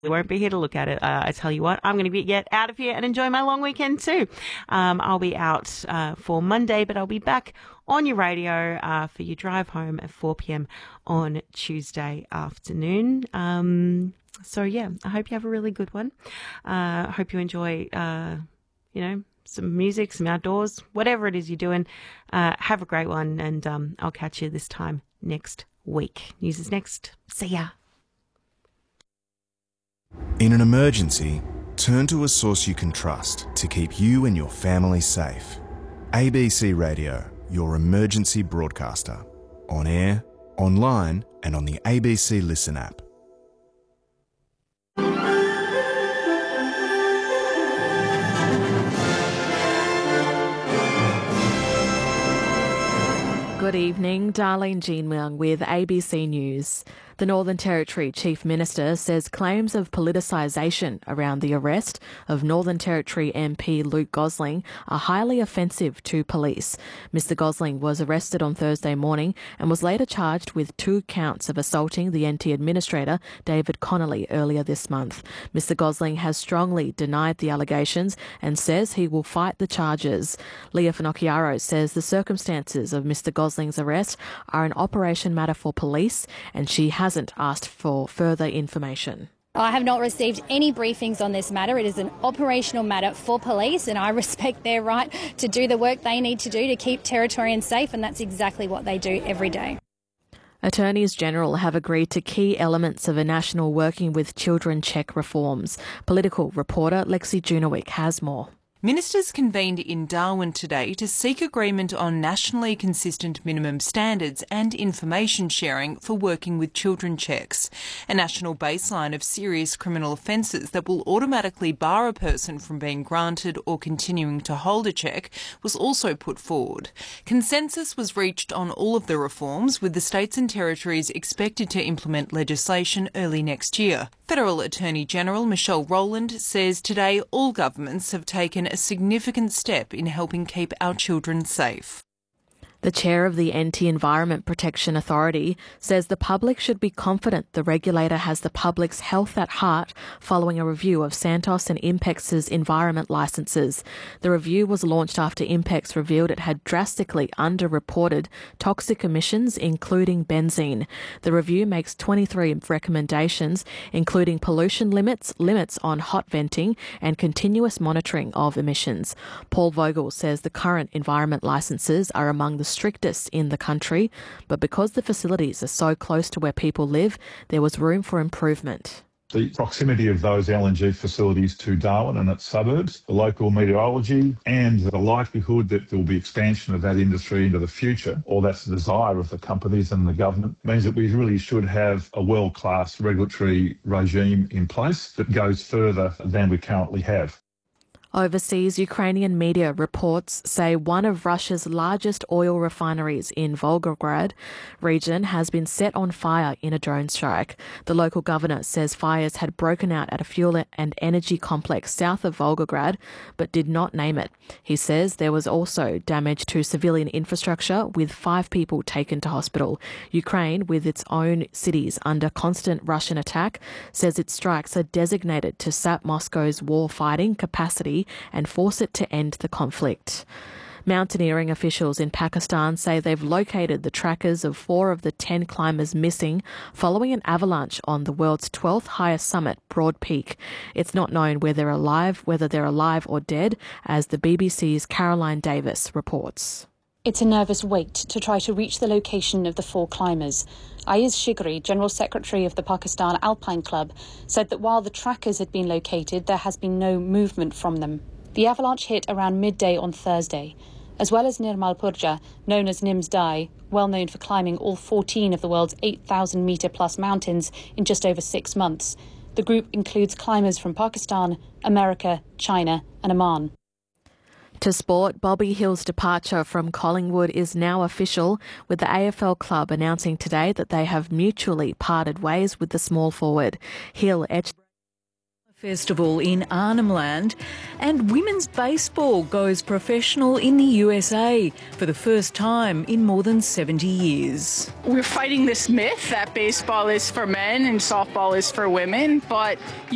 We won't be here to look at it. I tell you what, I'm going to get out of here and enjoy my long weekend too. I'll be out for Monday, but I'll be back on your radio for your drive home at 4 p.m. on Tuesday afternoon. So yeah, I hope you have a really good one. I hope you enjoy, some music, some outdoors, whatever it is you're doing. Have a great one, and I'll catch you this time next week. News is next. See ya. In an emergency, turn to a source you can trust to keep you and your family safe. ABC Radio, your emergency broadcaster. On air, online, and on the ABC Listen app. Good evening, Darlene Jean-Myung with ABC News. The Northern Territory Chief Minister says claims of politicisation around the arrest of Northern Territory MP Luke Gosling are highly offensive to police. Mr Gosling was arrested on Thursday morning and was later charged with 2 counts of assaulting the NT Administrator, David Connolly, earlier this month. Mr Gosling has strongly denied the allegations and says he will fight the charges. Leah Finocchiaro says the circumstances of Mr Gosling's arrest are an operation matter for police, and she hasn't asked for further information. I have not received any briefings on this matter. It is an operational matter for police, and I respect their right to do the work they need to do to keep Territorians safe, and that's exactly what they do every day. Attorneys General have agreed to key elements of a national working with children check reforms. Political reporter Lexi Junowick has more. Ministers convened in Darwin today to seek agreement on nationally consistent minimum standards and information sharing for working with children checks. A national baseline of serious criminal offences that will automatically bar a person from being granted or continuing to hold a check was also put forward. Consensus was reached on all of the reforms, with the states and territories expected to implement legislation early next year. Federal Attorney General Michelle Rowland says today all governments have taken a significant step in helping keep our children safe. The chair of the NT Environment Protection Authority says the public should be confident the regulator has the public's health at heart following a review of Santos and Impex's environment licences. The review was launched after Impex revealed it had drastically underreported toxic emissions, including benzene. The review makes 23 recommendations, including pollution limits on hot venting, and continuous monitoring of emissions. Paul Vogel says the current environment licences are among the strictest in the country, but because the facilities are so close to where people live, there was room for improvement. The proximity of those LNG facilities to Darwin and its suburbs, the local meteorology, and the likelihood that there will be expansion of that industry into the future, or that's the desire of the companies and the government, means that we really should have a world-class regulatory regime in place that goes further than we currently have. Overseas, Ukrainian media reports say one of Russia's largest oil refineries in Volgograd region has been set on fire in a drone strike. The local governor says fires had broken out at a fuel and energy complex south of Volgograd, but did not name it. He says there was also damage to civilian infrastructure, with 5 people taken to hospital. Ukraine, with its own cities under constant Russian attack, says its strikes are designated to sap Moscow's war-fighting capacity and force it to end the conflict. Mountaineering officials in Pakistan say they've located the trackers of 4 of the 10 climbers missing following an avalanche on the world's 12th highest summit, Broad Peak. It's not known whether they're alive or dead, as the BBC's Caroline Davis reports. It's a nervous wait to try to reach the location of the 4 climbers. Ayaz Shigri, General Secretary of the Pakistan Alpine Club, said that while the trackers had been located, there has been no movement from them. The avalanche hit around midday on Thursday. As well as Nirmal Purja, known as Nims Dai, well known for climbing all 14 of the world's 8,000-metre-plus mountains in just over 6 months. The group includes climbers from Pakistan, America, China and Oman. To sport, Bobby Hill's departure from Collingwood is now official, with the AFL club announcing today that they have mutually parted ways with the small forward. Hill etched Festival in Arnhem Land, and women's baseball goes professional in the USA for the first time in more than 70 years. We're fighting this myth that baseball is for men and softball is for women, but